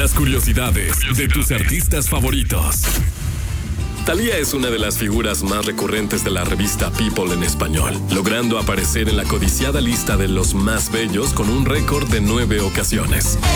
Las curiosidades de tus artistas favoritos. Thalía es una de las figuras más recurrentes de la revista People en español, logrando aparecer en la codiciada lista de los más bellos con un récord de 9 ocasiones.